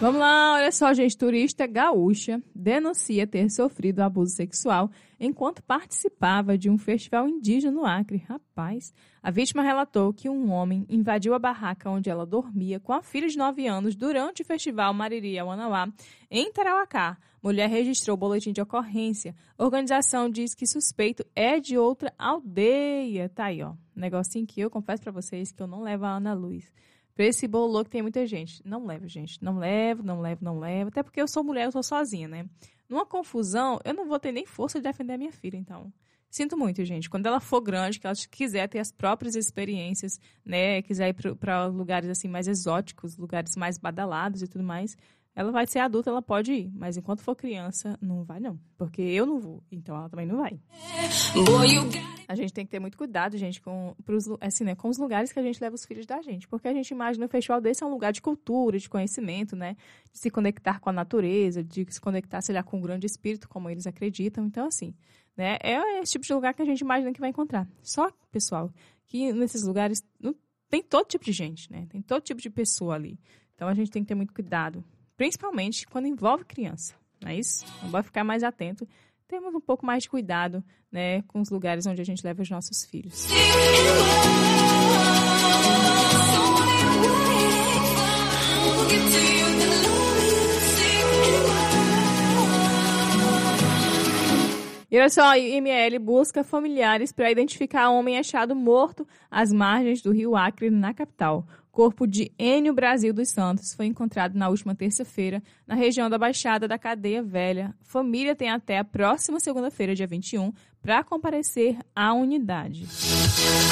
Vamos lá, olha só, gente. Turista gaúcha denuncia ter sofrido abuso sexual enquanto participava de um festival indígena no Acre. Rapaz, a vítima relatou que um homem invadiu a barraca onde ela dormia com a filha de 9 anos durante o festival Mariri Auanauá, em Tarauacá. Mulher registrou o boletim de ocorrência. A organização diz que suspeito é de outra aldeia. Tá aí, ó. Negocinho que eu confesso pra vocês que eu não levo a Ana Luz. Pra esse bololô que tem muita gente. Não levo, gente. Não levo. Até porque eu sou mulher, eu sou sozinha, né? Numa confusão, eu não vou ter nem força de defender a minha filha, então. Sinto muito, gente. Quando ela for grande, que ela quiser ter as próprias experiências, né? Quiser ir para lugares assim mais exóticos, lugares mais badalados e tudo mais, ela vai ser adulta, ela pode ir. Mas enquanto for criança, não vai não. Porque eu não vou, então ela também não vai. A gente tem que ter muito cuidado, gente, com os lugares que a gente leva os filhos da gente. Porque a gente imagina o festival desse é um lugar de cultura, de conhecimento, né? De se conectar com a natureza, de se conectar, sei lá, com o grande espírito, como eles acreditam. Então, assim, né? É esse tipo de lugar que a gente imagina que vai encontrar. Só, pessoal, que nesses lugares tem todo tipo de gente, né? Tem todo tipo de pessoa ali. Então, a gente tem que ter muito cuidado. Principalmente quando envolve criança, não é isso? Então, bora ficar mais atento. Temos um pouco mais de cuidado, né, com os lugares onde a gente leva os nossos filhos. E olha só, a IML busca familiares para identificar homem achado morto às margens do rio Acre, na capital. O corpo de Enio Brasil dos Santos foi encontrado na última terça-feira na região da Baixada da Cadeia Velha. A família tem até a próxima segunda-feira, dia 21, para comparecer à unidade.